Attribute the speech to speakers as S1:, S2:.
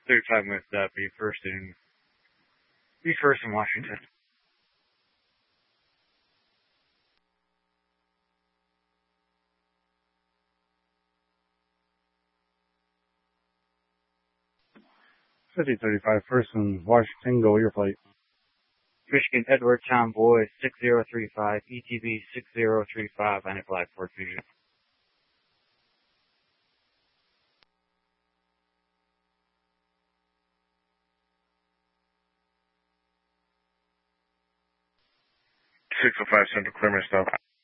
S1: 35 with be first in Washington.
S2: First in Washington, go your plate.
S1: Michigan Edward Tom Boy 6035, ETB 6035, and a Black Ford Fusion.
S3: Central Clearman stop.